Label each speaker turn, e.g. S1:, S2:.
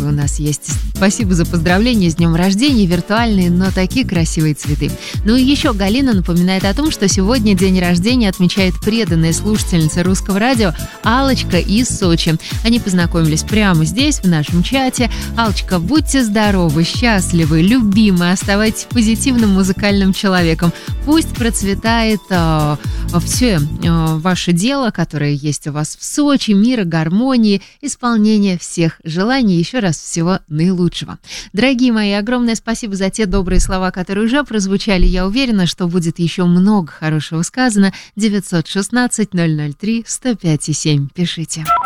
S1: у нас есть. Спасибо за поздравления с днем рождения, виртуальные, но такие красивые цветы. Ну и еще Галина напоминает о том, что сегодня день рождения отмечает преданная слушательница Русского радио Аллочка из Сочи. Они познакомились прямо здесь, в нашем чате. Аллочка, будьте здоровы, счастливы, любимы, оставайтесь позитивным музыкальным человеком. Пусть процветает все ваше дело, которое есть у вас в Сочи, мира, гармонии, исполнения всех желаний. Еще раз всего наилучшего. Дорогие мои, огромное спасибо за те добрые слова, которые уже прозвучали. Я уверена, что будет еще много хорошего сказано. 916-003-105-7. Пишите.